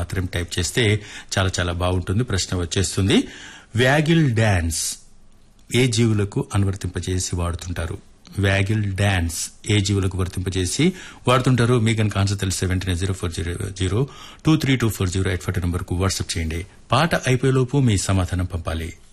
మాత్రం టైప్ చేస్తే చాలా చాలా బాగుంటుంది. ప్రశ్న వచ్చేస్తుంది. వ్యాగిల్ డాన్స్ ఏ జీవులకు అనువర్తింపజేసి వాడుతుంటారు? వ్యాగిల్ డాన్స్ ఏ జీవులకు వర్తింపజేసి వాడుతుంటారు? మీ కనుక ఆన్సర్ తెలిస్తే వెంటనే 0400 23240 నంబర్కు వాట్సాప్ చేయండి. పాట అయిపోయేలోపు మీ సమాధానం పంపాలి.